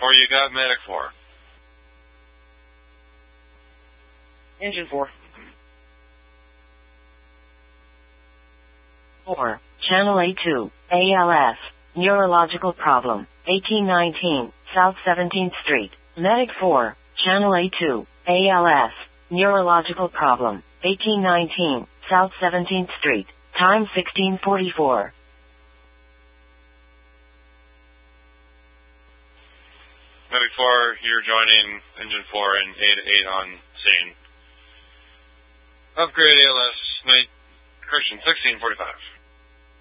4, you got Medic 4. Engine 4. 4. Channel A2, ALS, neurological problem, 1819, South 17th Street. Medic 4, Channel A2, ALS, neurological problem, 1819, South 17th Street. Time 1644. Medic 4, you're joining Engine 4 and 8 on scene. Upgrade ALS, night, correction, 1645.